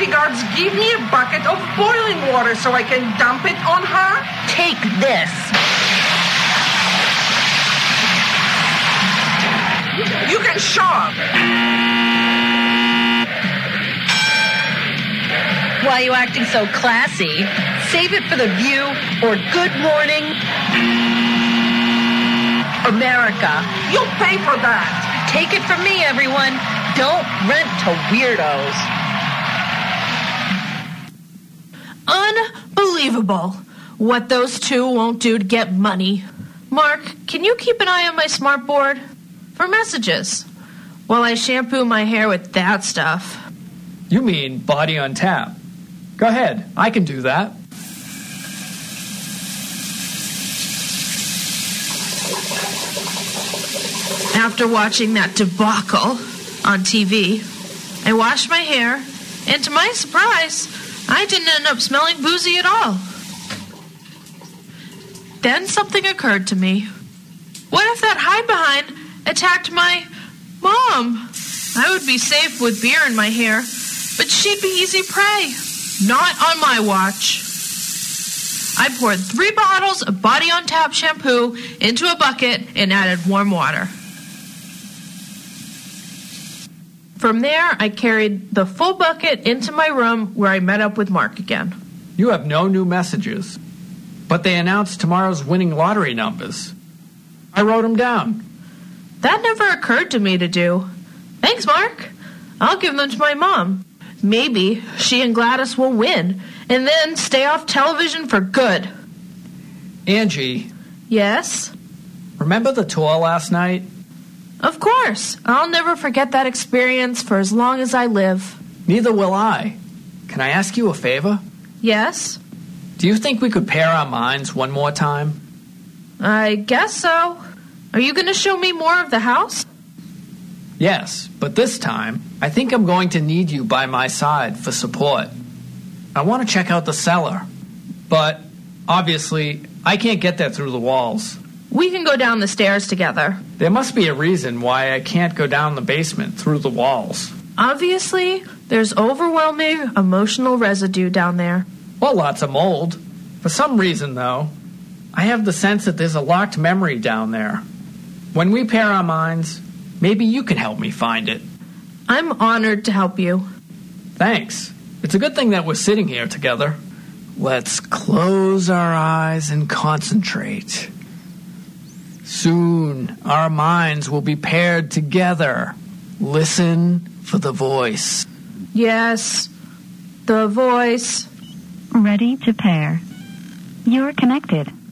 security guards give me a bucket of boiling water so I can dump it on her? Take this. You can shove. Why are you acting so classy? Save it for The View or Good Morning America. You'll pay for that. Take it from me, everyone. Don't rent to weirdos. Unbelievable what those two won't do to get money. Mark, can you keep an eye on my smart board for messages while I shampoo my hair with that stuff? You mean Body on Tap? Go ahead, I can do that. After watching that debacle on TV, I washed my hair, and to my surprise, I didn't end up smelling boozy at all. Then something occurred to me. What if that hide-behind attacked my mom? I would be safe with beer in my hair, but she'd be easy prey. Not on my watch. I poured 3 bottles of Body on Tap shampoo into a bucket and added warm water. From there, I carried the full bucket into my room where I met up with Mark again. You have no new messages, but they announced tomorrow's winning lottery numbers. I wrote them down. That never occurred to me to do. Thanks, Mark. I'll give them to my mom. Maybe she and Gladys will win, and then stay off television for good. Angie. Yes? Remember the tour last night? Of course. I'll never forget that experience for as long as I live. Neither will I. Can I ask you a favor? Yes? Do you think we could pair our minds one more time? I guess so. Are you going to show me more of the house? Yes, but this time, I think I'm going to need you by my side for support. I want to check out the cellar, but obviously, I can't get there through the walls. We can go down the stairs together. There must be a reason why I can't go down the basement through the walls. Obviously, there's overwhelming emotional residue down there. Well, lots of mold. For some reason, though, I have the sense that there's a locked memory down there. When we pair our minds, maybe you can help me find it. I'm honored to help you. Thanks. It's a good thing that we're sitting here together. Let's close our eyes and concentrate. Soon, our minds will be paired together. Listen for the voice. Yes, the voice. Ready to pair. You're connected.